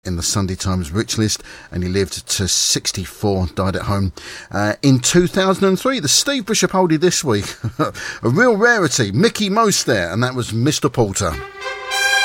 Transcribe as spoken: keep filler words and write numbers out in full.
in the Sunday Times Rich List, and he lived to sixty-four, died at home uh, in two thousand three. The Steve Bishop oldie this week, a real rarity, Mickey Most there, and that was Mister Porter.